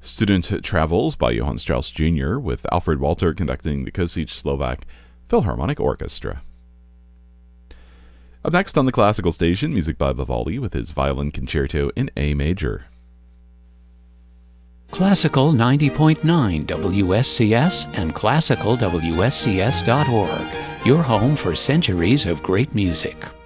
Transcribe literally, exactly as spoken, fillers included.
Student Travels by Johann Strauss Junior with Alfred Walter conducting the Kosice Slovak Philharmonic Orchestra. Up next on the classical station, music by Vivaldi with his Violin Concerto in A major. Classical ninety point nine W S C S and classical W S C S dot org, your home for centuries of great music.